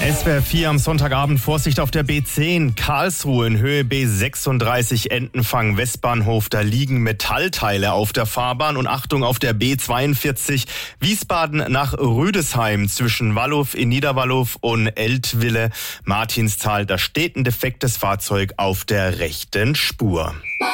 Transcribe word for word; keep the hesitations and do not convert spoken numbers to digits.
S W R vier am Sonntagabend, Vorsicht auf der B zehn, Karlsruhe in Höhe B sechsunddreißig, Entenfang, Westbahnhof, da liegen Metallteile auf der Fahrbahn und Achtung auf der B zweiundvierzig, Wiesbaden nach Rüdesheim zwischen Wallow in Niederwallow und Eltville, Martinsthal, da steht ein defektes Fahrzeug auf der rechten Spur.